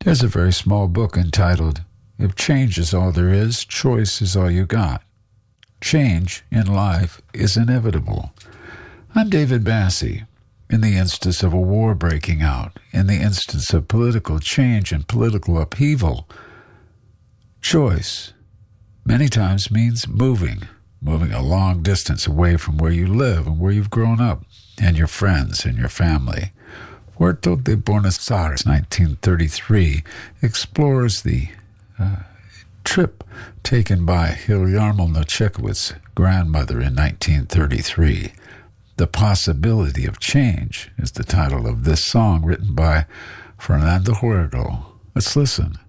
There's a very small book entitled, If Change is All There Is, Choice is All You Got. Change in life is inevitable. I'm David Bassey. In the instance of a war breaking out, in the instance of political change and political upheaval, choice many times means moving a long distance away from where you live and where you've grown up, and your friends and your family. Puerto de Buenos Aires, 1933, explores the trip taken by Guillermo Nochecowitz's grandmother in 1933. The Possibility of Change is the title of this song written by Fernando Huergo. Let's listen.